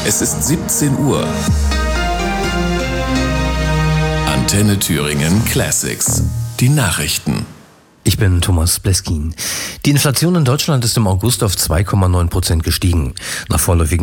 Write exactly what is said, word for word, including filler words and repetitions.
Es ist siebzehn Uhr. Antenne Thüringen Classics. Die Nachrichten. Ich bin Thomas Bleskin. Die Inflation in Deutschland ist im August auf zwei Komma neun Prozent gestiegen. Nach vorläufigen